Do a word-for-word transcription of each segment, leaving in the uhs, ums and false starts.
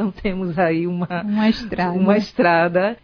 então temos aí uma, uma estrada. Uma estrada.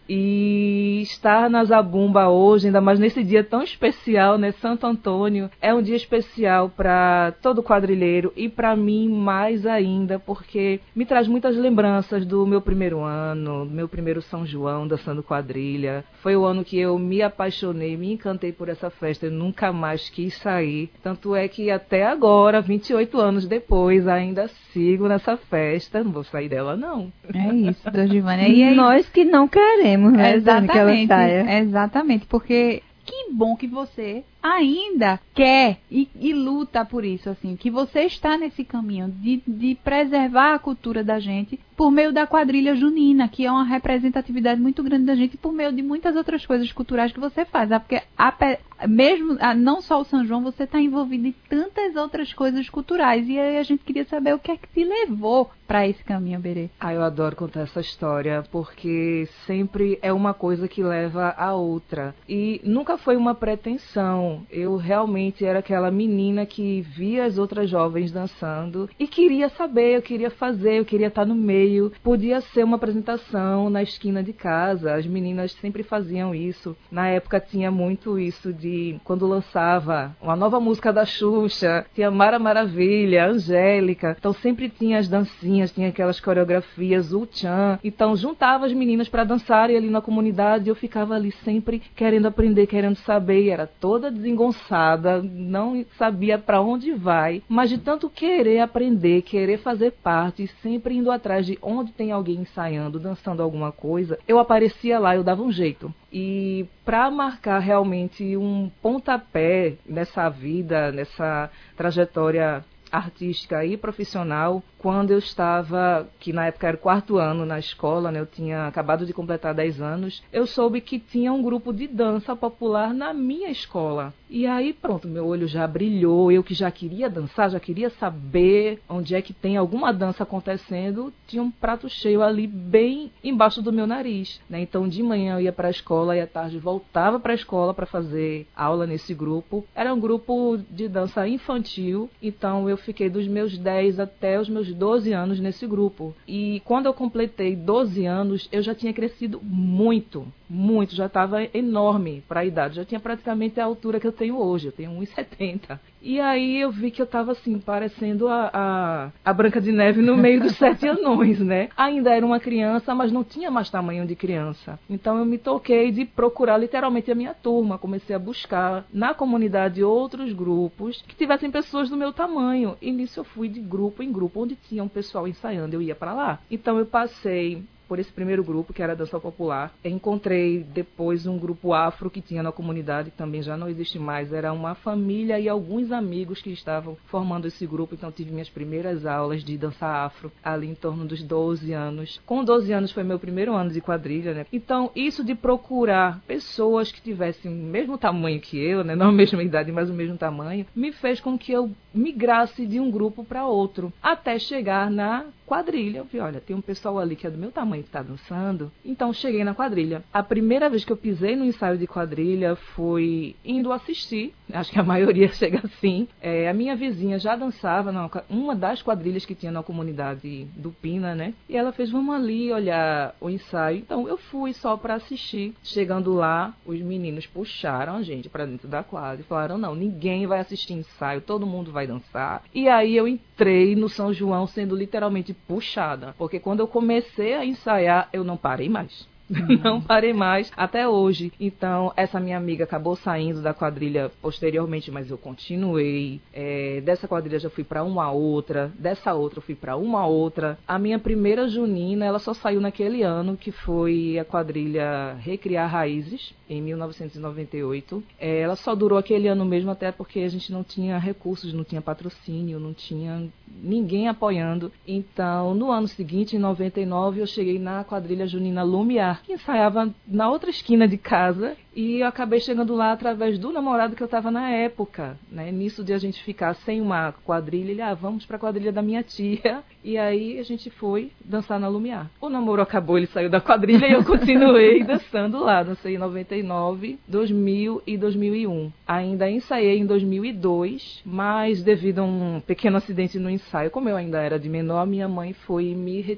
E estar na Zabumba hoje, ainda mais nesse dia tão especial, né? Santo Antônio, é um dia especial para todo quadrilheiro e para mim mais ainda, porque me traz muitas lembranças do meu primeiro ano, do meu primeiro São João dançando quadrilha. Foi o ano que eu me apaixonei, me encantei por essa festa, eu nunca mais quis sair. Tanto é que até agora, vinte e oito anos depois, ainda sigo nessa festa, não vou sair dela não. É isso, Dona Gilvânia. E aí, nós que não queremos, né? Exatamente, que ela saia. Exatamente, porque que bom que você ainda quer e, e luta por isso, assim, que você está nesse caminho de, de preservar a cultura da gente por meio da quadrilha junina, que é uma representatividade muito grande da gente, e por meio de muitas outras coisas culturais que você faz, né? Porque a, mesmo, a, não só o São João, você está envolvido em tantas outras coisas culturais, e aí a gente queria saber o que é que te levou para esse caminho, Berê. Ah, eu adoro contar essa história, porque sempre é uma coisa que leva a outra, e nunca foi uma pretensão. Eu realmente era aquela menina que via as outras jovens dançando e queria saber, eu queria fazer, eu queria estar no meio. Podia ser uma apresentação na esquina de casa, as meninas sempre faziam isso. Na época tinha muito isso de, quando lançava uma nova música da Xuxa, tinha Mara Maravilha, Angélica, então sempre tinha as dancinhas, tinha aquelas coreografias, o tchan. Então juntava as meninas para dançarem ali na comunidade e eu ficava ali sempre querendo aprender, querendo saber, e era toda desengonçada, não sabia para onde vai, mas de tanto querer aprender, querer fazer parte, sempre indo atrás de onde tem alguém ensaiando, dançando alguma coisa, eu aparecia lá, eu dava um jeito. E para marcar realmente um pontapé nessa vida, nessa trajetória artística e profissional, quando eu estava, que na época era o quarto ano na escola, né, eu tinha acabado de completar dez anos, eu soube que tinha um grupo de dança popular na minha escola. E aí, pronto, meu olho já brilhou, eu que já queria dançar, já queria saber onde é que tem alguma dança acontecendo, tinha um prato cheio ali bem embaixo do meu nariz, né? Então, de manhã eu ia para a escola e à tarde voltava para a escola para fazer aula nesse grupo. Era um grupo de dança infantil, então eu fiquei dos meus dez até os meus doze anos nesse grupo. E quando eu completei doze anos, eu já tinha crescido muito, muito, já estava enorme para a idade, já tinha praticamente a altura que eu tenho hoje, eu tenho um e setenta. E aí eu vi que eu estava assim, parecendo a, a, a Branca de Neve no meio dos sete anões, né? Ainda era uma criança, mas não tinha mais tamanho de criança. Então eu me toquei de procurar literalmente a minha turma, comecei a buscar na comunidade outros grupos que tivessem pessoas do meu tamanho. E nisso eu fui de grupo em grupo, onde tinha um pessoal ensaiando, eu ia para lá. Então eu passei por esse primeiro grupo, que era a dança popular. Eu encontrei depois um grupo afro que tinha na comunidade, que também já não existe mais. Era uma família e alguns amigos que estavam formando esse grupo, então tive minhas primeiras aulas de dança afro, ali em torno dos doze anos. Com doze anos foi meu primeiro ano de quadrilha, né? Então, isso de procurar pessoas que tivessem o mesmo tamanho que eu, né? Não a mesma idade, mas o mesmo tamanho, me fez com que eu migrasse de um grupo para outro, até chegar na quadrilha. Eu vi, olha, tem um pessoal ali que é do meu tamanho que está dançando. Então, cheguei na quadrilha. A primeira vez que eu pisei no ensaio de quadrilha foi indo assistir. Acho que a maioria chega assim. É, a minha vizinha já dançava numa das quadrilhas que tinha na comunidade do Pina, né? E ela fez, vamos ali olhar o ensaio. Então, eu fui só para assistir. Chegando lá, os meninos puxaram a gente para dentro da quadra e falaram, não, ninguém vai assistir ensaio, todo mundo vai dançar. E aí eu entrei no São João sendo literalmente puxada, porque quando eu comecei a ensaiar, eu não parei mais. Não parei mais até hoje. Então, essa minha amiga acabou saindo da quadrilha posteriormente, mas eu continuei. É, dessa quadrilha já fui para uma outra, dessa outra eu fui para uma outra. A minha primeira junina, ela só saiu naquele ano, que foi a quadrilha Recriar Raízes, em mil novecentos e noventa e oito. É, ela só durou aquele ano mesmo, até porque a gente não tinha recursos, não tinha patrocínio, não tinha ninguém apoiando. Então, no ano seguinte, em noventa e nove, eu cheguei na quadrilha junina Lumiar, que ensaiava na outra esquina de casa, e eu acabei chegando lá através do namorado que eu estava na época, né? Nisso de a gente ficar sem uma quadrilha, ele, ah, vamos para a quadrilha da minha tia, e aí a gente foi dançar na Lumiar. O namoro acabou, ele saiu da quadrilha e eu continuei dançando lá, dancei em noventa e nove, dois mil e dois mil e um. Ainda ensaiei em dois mil e dois, mas devido a um pequeno acidente no ensaio, como eu ainda era de menor, minha mãe foi me